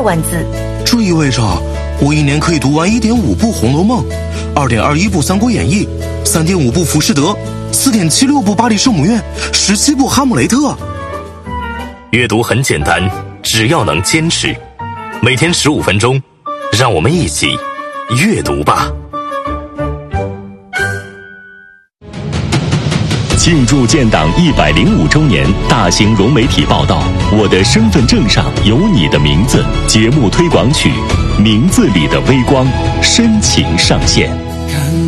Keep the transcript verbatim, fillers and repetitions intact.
万字。 这意味着我一年可以读完一点五部《红楼梦》，二点二一部《三国演义》，三点五部《浮士德》，四点七六部《巴黎圣母院》，十七部《哈姆雷特》。 阅读很简单，只要能坚持，每天十五分钟，让我们一起阅读吧。 庆祝建党一百零五周年，大型融媒体报道，我的身份证上有你的名字。节目推广曲《名字里的微光》深情上线。